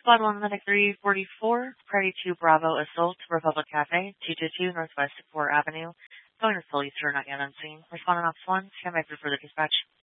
Squad 1 Medic 344, Priority 2 Bravo Assault, Republic Cafe, 222 Northwest 4 Avenue. Going to full Eastern, not yet unseen. Responding Ops 1, stand by for further dispatch.